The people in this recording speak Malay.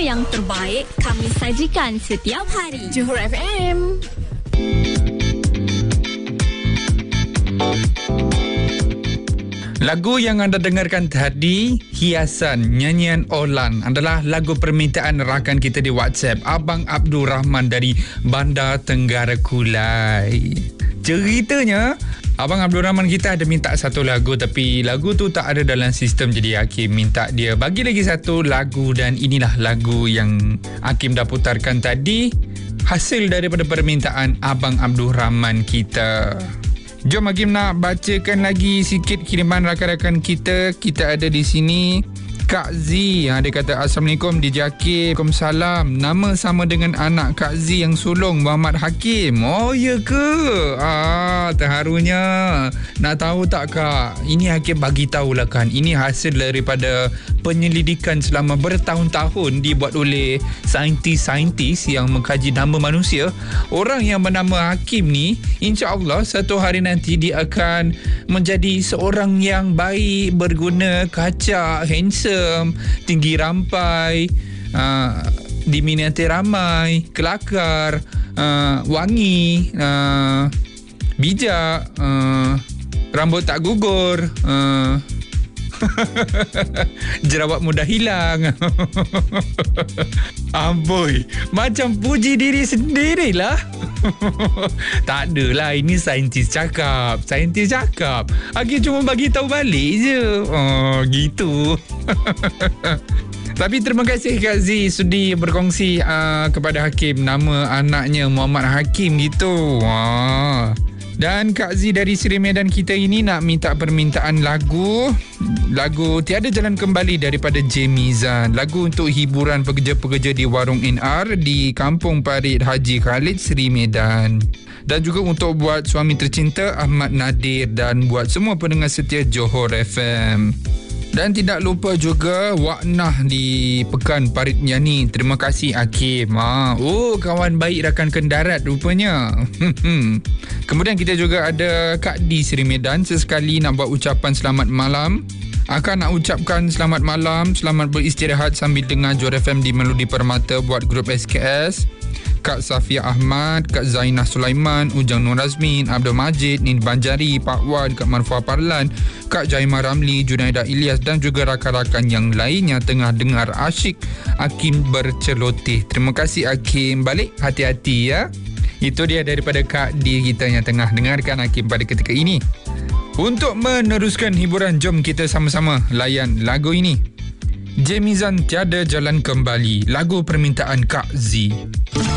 yang terbaik kami sajikan setiap hari. Johor FM. Lagu yang anda dengarkan tadi, Hiasan, nyanyian Olan, adalah lagu permintaan rakan kita di WhatsApp, Abang Abdul Rahman dari Bandar Tenggara Kulai. Ceritanya, Abang Abdul Rahman kita ada minta satu lagu, tapi lagu tu tak ada dalam sistem, jadi Hakim minta dia bagi lagi satu lagu, dan inilah lagu yang Hakim dah putarkan tadi, hasil daripada permintaan Abang Abdul Rahman kita. Jom Hakim nak bacakan lagi sikit kiriman rakan-rakan kita. Kita ada di sini Kak Z. Dia kata, Assalamualaikum DJ Hakim. Waalaikumsalam. Nama sama dengan anak Kak Z yang sulung, Muhammad Hakim. Oh ya ke? Terharunya. Nak tahu tak Kak? Ini Hakim bagi tahulah kan. Ini hasil daripada penyelidikan selama bertahun-tahun dibuat oleh saintis-saintis yang mengkaji nama manusia. Orang yang bernama Hakim ni, insya-Allah satu hari nanti dia akan menjadi seorang yang baik, berguna, kacak, handsome, tinggi rampai, diminati ramai, kelakar, wangi, bijak, rambut tak gugur, jerawat mudah hilang. Amboi, macam puji diri sendirilah. Tak adalah, ini saintis cakap. Hakim cuma bagi tahu balik je. Gitu. Tapi terima kasih Kak Z sudi berkongsi kepada Hakim nama anaknya Muhammad Hakim gitu. Dan Kak Z dari Seri Medan kita ini nak minta permintaan lagu Tiada Jalan Kembali daripada Jemizan. Lagu untuk hiburan pekerja-pekerja di Warung NR di Kampung Parit Haji Khalid, Seri Medan. Dan juga untuk buat suami tercinta Ahmad Nadir, dan buat semua pendengar setia Johor FM. Dan tidak lupa juga Waknah di Pekan Parit Yani. Terima kasih Hakim. Kawan baik rakan kendarat rupanya. Kemudian kita juga ada Kak D Seri Medan. Sesekali nak buat ucapan selamat malam. Akan nak ucapkan selamat malam, selamat beristirahat sambil dengar Johor FM di Melodi Permata buat grup SKS. Kak Safia Ahmad, Kak Zainah Sulaiman, Ujang Nur Azmin, Abdul Majid, Nini Banjari, Pak Wan, Kak Marfua Parlan, Kak Jaimah Ramli, Junaida Ilyas, dan juga rakan-rakan yang lainnya tengah dengar asyik Hakim berceloteh. Terima kasih Hakim. Balik hati-hati ya. Itu dia daripada Kak D kita yang tengah dengarkan Hakim pada ketika ini. Untuk meneruskan hiburan, jom kita sama-sama layan lagu ini. Jemizan, Tiada Jalan Kembali, lagu permintaan Kak Z.